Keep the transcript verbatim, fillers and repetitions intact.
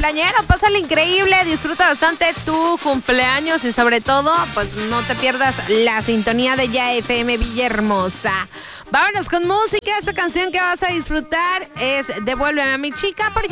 cumpleañero, pásale increíble, disfruta bastante tu cumpleaños y sobre todo, pues no te pierdas la sintonía de Ya F M Villahermosa. Vámonos con música, esta canción que vas a disfrutar es Devuélveme a mi chica por